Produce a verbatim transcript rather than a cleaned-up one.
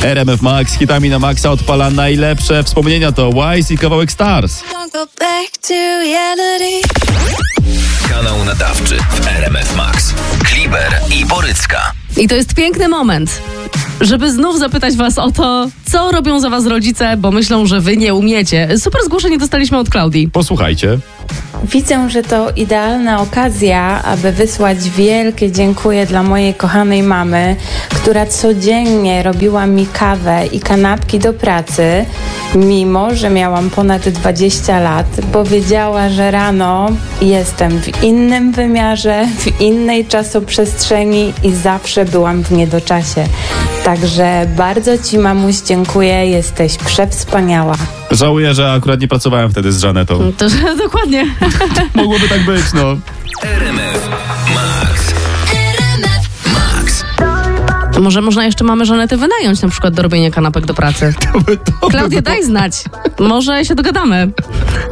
R M F Max, hitami na Maxa odpala najlepsze wspomnienia, to Wise i kawałek Stars. Kanał nadawczy w R M F Max. Kliber i Borycka. I to jest piękny moment, żeby znów zapytać was o to, co robią za was rodzice, bo myślą, że wy nie umiecie. Super zgłoszenie dostaliśmy od Klaudii. Posłuchajcie. Widzę, że to idealna okazja, aby wysłać wielkie dziękuję dla mojej kochanej mamy, która codziennie robiła mi kawę i kanapki do pracy, mimo że miałam ponad dwadzieścia lat, bo wiedziała, że rano jestem w innym wymiarze, w innej czasoprzestrzeni i zawsze byłam w niedoczasie. Także bardzo Ci, mamuś, dziękuję, jesteś przewspaniała. Żałuję, że akurat nie pracowałem wtedy z Żanetą. To, że, dokładnie. Mogłoby tak być, no. R M F Max. R M F Max. Może można jeszcze mamy Żanetę wynająć na przykład do robienia kanapek do pracy. To by, to by Klaudia, było- daj znać. Może się dogadamy.